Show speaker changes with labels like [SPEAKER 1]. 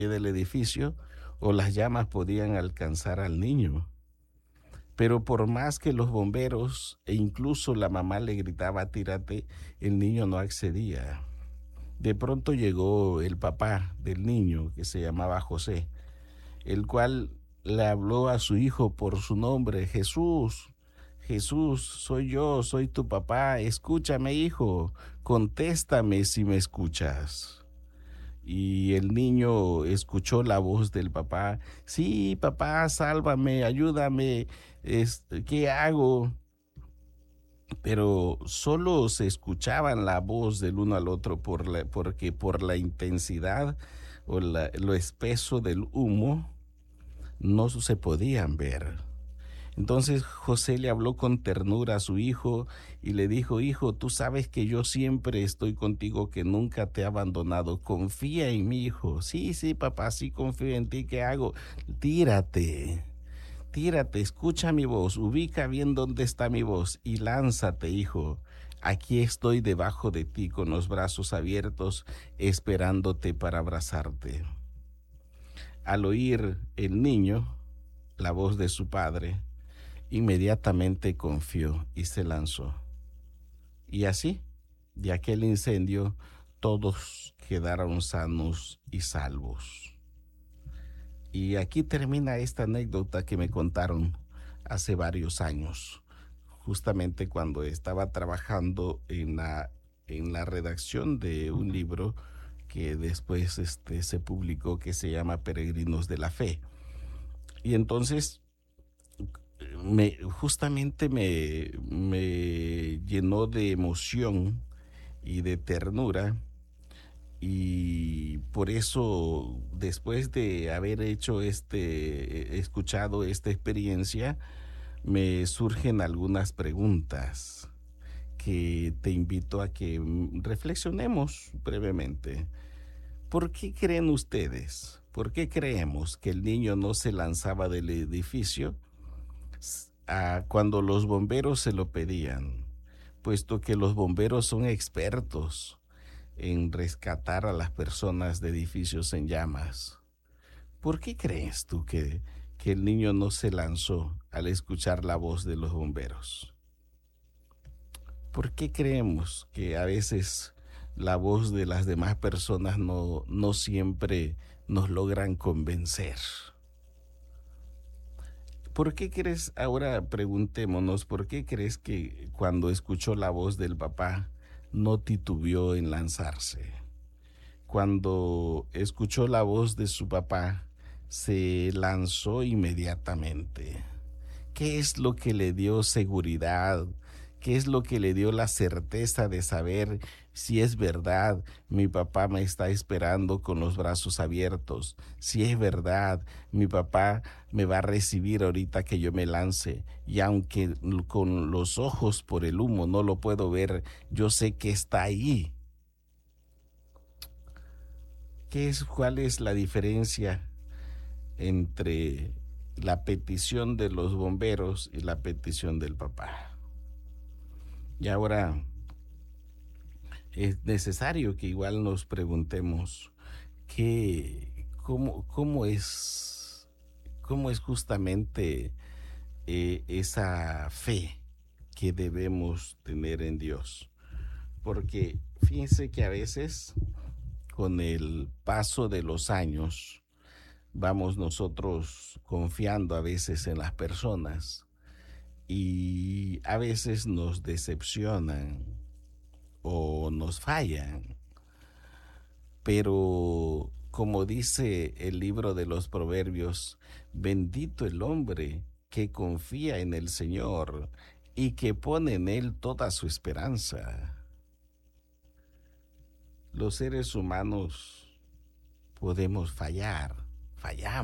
[SPEAKER 1] del edificio o las llamas podían alcanzar al niño. Pero por más que los bomberos e incluso la mamá le gritaba, tírate, el niño no accedía. De pronto llegó el papá del niño, que se llamaba José, el cual le habló a su hijo por su nombre: Jesús, Jesús, soy yo, soy tu papá, escúchame, hijo, contéstame si me escuchas. Y el niño escuchó la voz del papá: sí, papá, sálvame, ayúdame, ¿qué hago? Pero solo se escuchaban la voz del uno al otro porque por la intensidad o lo espeso del humo no se podían ver. Entonces José le habló con ternura a su hijo y le dijo: hijo, tú sabes que yo siempre estoy contigo, que nunca te he abandonado. Confía en mí, hijo. Sí, sí, papá, sí confío en ti. ¿Qué hago? Tírate, tírate, escucha mi voz, ubica bien dónde está mi voz y lánzate, hijo. Aquí estoy debajo de ti con los brazos abiertos, esperándote para abrazarte. Al oír el niño la voz de su padre, inmediatamente confió y se lanzó. Y así, de aquel incendio, todos quedaron sanos y salvos. Y aquí termina esta anécdota que me contaron hace varios años, justamente cuando estaba trabajando en la redacción de un libro que después se publicó, que se llama Peregrinos de la Fe. Y entonces justamente me llenó de emoción y de ternura, y por eso, después de haber hecho escuchado esta experiencia, me surgen algunas preguntas que te invito a que reflexionemos brevemente. ¿Por qué creen ustedes? ¿Por qué creemos que el niño no se lanzaba del edificio cuando los bomberos se lo pedían? Puesto que los bomberos son expertos en rescatar a las personas de edificios en llamas. ¿Por qué crees tú que el niño no se lanzó al escuchar la voz de los bomberos? ¿Por qué creemos que a veces la voz de las demás personas no siempre nos logran convencer? ¿Por qué crees, ahora preguntémonos, por qué crees que cuando escuchó la voz del papá no titubeó en lanzarse? Cuando escuchó la voz de su papá, se lanzó inmediatamente. ¿Qué es lo que le dio seguridad? ¿Qué es lo que le dio la certeza de saber si es verdad, mi papá me está esperando con los brazos abiertos? Si es verdad, mi papá me va a recibir ahorita que yo me lance. Y aunque con los ojos por el humo no lo puedo ver, yo sé que está ahí. ¿Cuál es la diferencia entre la petición de los bomberos y la petición del papá? Y ahora es necesario que igual nos preguntemos cómo es justamente esa fe que debemos tener en Dios. Porque fíjense que a veces, con el paso de los años, vamos nosotros confiando a veces en las personas y a veces nos decepcionan o nos fallan. Pero como dice el libro de los Proverbios, bendito el hombre que confía en el Señor y que pone en Él toda su esperanza. Los seres humanos podemos fallar, fallamos.